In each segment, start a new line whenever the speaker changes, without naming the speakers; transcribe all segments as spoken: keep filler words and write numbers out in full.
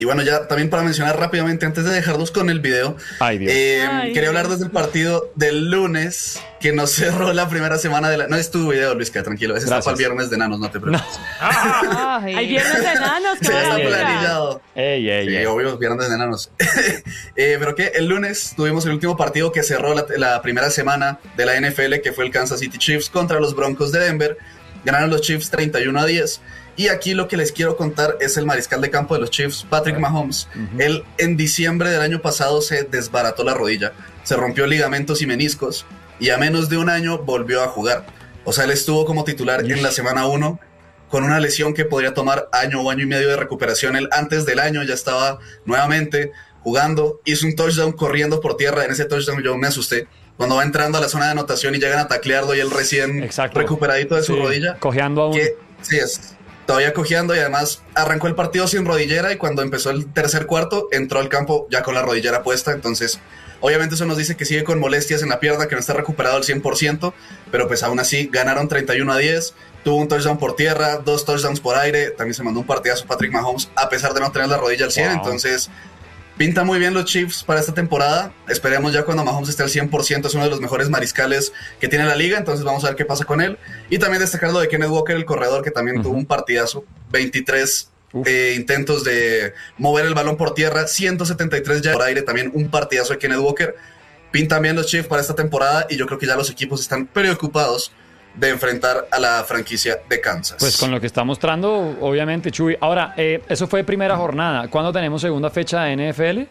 Y bueno, ya también para mencionar rápidamente, antes de dejarlos con el video,
Ay, Dios.
eh,
Ay,
quería hablar
Dios.
desde el partido del lunes, que nos cerró la primera semana de la... No es tu video, Luis, que tranquilo, ese está
Gracias.
para el viernes de enanos, no te preocupes.
Ay, hay viernes de enanos, qué
Sí, está
maravilla.
planillado.
Ey, ey,
Sí,
ey.
obvio, viernes de enanos. eh, pero que el lunes tuvimos el último partido que cerró la, la primera semana de la N F L, que fue el Kansas City Chiefs contra los Broncos de Denver. Ganaron los Chiefs treinta y uno a diez. Y aquí lo que les quiero contar es el mariscal de campo de los Chiefs, Patrick Mahomes. Uh-huh. Él en diciembre del año pasado se desbarató la rodilla, se rompió ligamentos y meniscos y a menos de un año volvió a jugar. O sea, él estuvo como titular en la semana uno con una lesión que podría tomar año o año y medio de recuperación. Él antes del año ya estaba nuevamente jugando, hizo un touchdown corriendo por tierra. En ese touchdown yo me asusté. Cuando va entrando a la zona de anotación y llegan a taclearlo y él recién
Exacto.
recuperadito de su
Sí,
rodilla.
cojeando aún.
Que, sí, es todavía cojeando y además arrancó el partido sin rodillera y cuando empezó el tercer cuarto entró al campo ya con la rodillera puesta. Entonces, obviamente eso nos dice que sigue con molestias en la pierna, que no está recuperado al cien por ciento, pero pues aún así ganaron treinta y uno a diez. Tuvo un touchdown por tierra, dos touchdowns por aire. También se mandó un partidazo Patrick Mahomes a pesar de no tener la rodilla al cien. Wow. Entonces... pinta muy bien los Chiefs para esta temporada. Esperemos ya cuando Mahomes esté al cien por ciento. Es uno de los mejores mariscales que tiene la liga. Entonces vamos a ver qué pasa con él. Y también destacar lo de Kenneth Walker, el corredor, que también uh-huh. tuvo un partidazo. veintitrés eh, intentos de mover el balón por tierra. ciento setenta y tres ya por aire. También un partidazo de Kenneth Walker. Pintan bien los Chiefs para esta temporada. Y yo creo que ya los equipos están preocupados de enfrentar a la franquicia de Kansas.
Pues con lo que está mostrando, obviamente, Chuy. Ahora, eh, eso fue primera jornada. ¿Cuándo tenemos segunda fecha de N F L?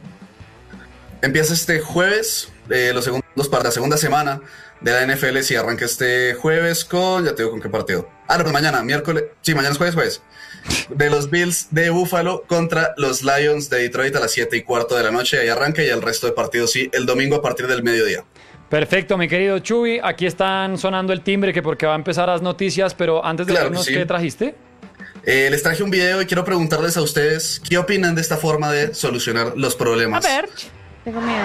Empieza este jueves, eh, los segundos para la segunda semana de la N F L. Si arranca este jueves con, ya te digo con qué partido. Ah, no, pues mañana, miércoles. Sí, mañana es jueves, jueves. De los Bills de Buffalo contra los Lions de Detroit a las siete y cuarto de la noche. Ahí arranca y el resto de partidos sí, el domingo a partir del mediodía.
Perfecto, mi querido Chuy. Aquí están sonando el timbre que porque va a empezar las noticias, pero antes de
claro
vernos,
sí.
¿qué trajiste?
Eh, les traje un video y quiero preguntarles a ustedes qué opinan de esta forma de solucionar los problemas.
A ver, tengo miedo.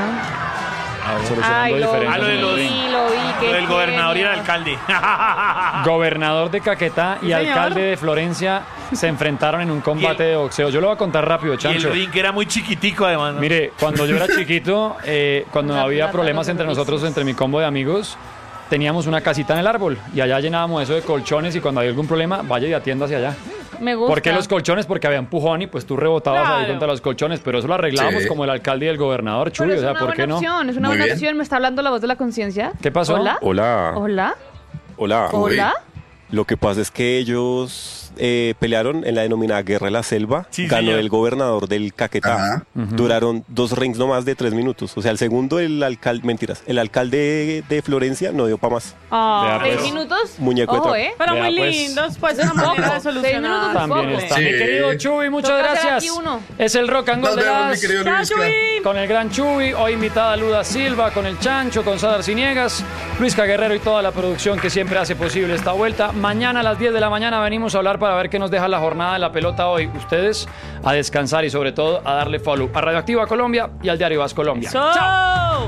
A ver, solucionando
Ay, lo
diferencias.
Ah, lo de
en el
los-
ring.
vi, lo vi.
Lo del gobernador y el alcalde.
Gobernador de Caquetá y
Sí, señor.
alcalde de Florencia se enfrentaron en un combate de boxeo. Yo lo voy a contar rápido,
Y el
Chancho.
ring era muy chiquitico, además, ¿no?
Mire, cuando yo era chiquito, eh, cuando
Una
había
plata,
problemas
los
entre
servicios.
nosotros, entre mi combo de amigos, teníamos una casita en el árbol y allá llenábamos eso de colchones y cuando había algún problema, vaya y atienda hacia allá.
Me gusta.
¿Por qué los colchones? Porque había empujón y pues tú rebotabas
Claro.
ahí contra los colchones, pero eso lo arreglábamos
Sí.
como el alcalde y el gobernador, Chuy,
Pero
o
es
sea,
una
¿por qué
buena
no?
opción, es una
Muy
buena
bien.
opción. ¿Me está hablando la voz de la conciencia?
¿Qué pasó?
¿Hola?
Hola.
¿Hola?
Hola.
Uy.
¿Hola?
Lo que pasa es que ellos eh, pelearon en la denominada Guerra de la Selva.
Sí,
Ganó
señor.
el gobernador del Caquetá.
Ajá.
Duraron dos rings no más de tres minutos. O sea, el segundo, el alcalde, mentiras, el alcalde de, de Florencia no dio para más.
Ah,
Vea,
¿seis
pues.
minutos?
Muñeco de
Ojo,
trapo.
¿eh?
Pero
Vea,
muy
pues.
lindos, pues es una manera de
Seis minutos
solucionar.
También
poco.
está.
Sí.
Mi querido Chuy, muchas
Toca hacer
gracias.
aquí uno.
Es el Rock and Roll
Nos
de
vemos, mi
las...
querido
Chao,
Luis.
Chuy.
Con el gran Chuy, hoy invitada Luda Silva, con el Chancho, con Sadar Ciniegas, Luis Guerrero y toda la producción que siempre hace posible esta vuelta. Mañana a las diez de la mañana venimos a hablar para ver qué nos deja la jornada de la pelota hoy. Ustedes a descansar y sobre todo a darle follow a Radioactiva Colombia y al Diario Vas Colombia.
¡Chao!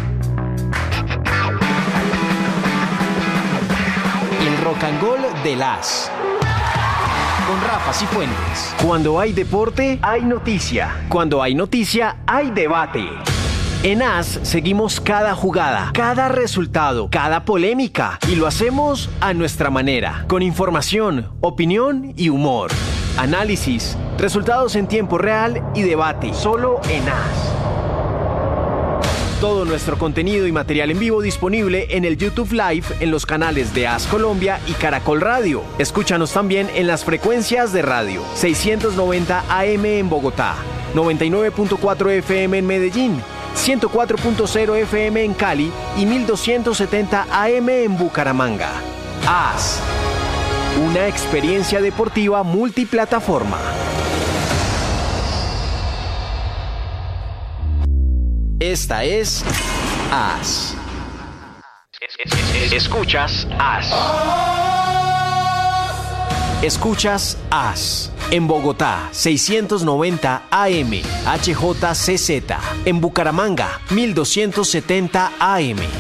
El rock and roll de las. Con Rafa Cifuentes. Cuando hay deporte, hay noticia. Cuando hay noticia, hay debate. En As seguimos cada jugada, cada resultado, cada polémica y lo hacemos a nuestra manera, con información, opinión y humor. Análisis, resultados en tiempo real y debate, solo en As. Todo nuestro contenido y material en vivo disponible en el YouTube Live en los canales de As Colombia y Caracol Radio. Escúchanos también en las frecuencias de radio seiscientos noventa A M en Bogotá, noventa y nueve punto cuatro F M en Medellín, ciento cuatro punto cero F M en Cali y mil doscientos setenta A M en Bucaramanga. As, una experiencia deportiva multiplataforma. Esta es As. Escuchas As. Escuchas As. En Bogotá, seiscientos noventa A M, H J C Z. En Bucaramanga, mil doscientos setenta A M.